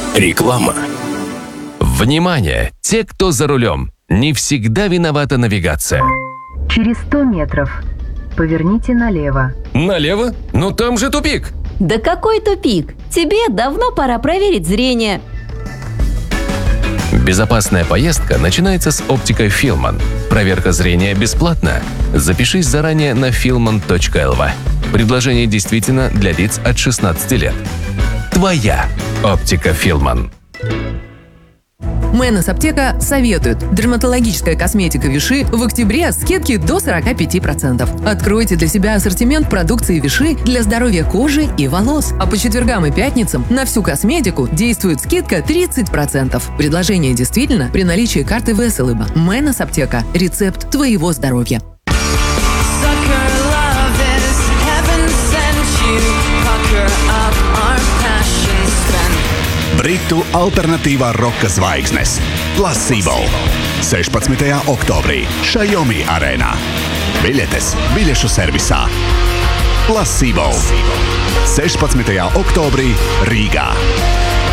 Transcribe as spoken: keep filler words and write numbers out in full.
Реклама. Внимание! Те, кто за рулем, не всегда виновата навигация. Через сто метров поверните налево. Налево? Но там же тупик. Да какой тупик? Тебе давно пора проверить зрение. Безопасная поездка начинается с оптикой Филман. Проверка зрения бесплатна. Запишись заранее на филман точка эл ви. Предложение действительно для лиц от шестнадцати лет. Твоя оптика Филман. Мэнос Аптека советует. Дерматологическая косметика Виши в октябре скидки до сорок пять процентов. Откройте для себя ассортимент продукции Виши для здоровья кожи и волос. А по четвергам и пятницам на всю косметику действует скидка тридцать процентов. Предложение действительно при наличии карты Веселыба. Мэнос Аптека. Рецепт твоего здоровья. Britu alternatīvā roka zvaigznes Placebo sešpadsmitajā oktobrī Xiaomi arēnā. Biļetes biļešu servisā. Placebo sešpadsmitajā oktobrī Rīgā.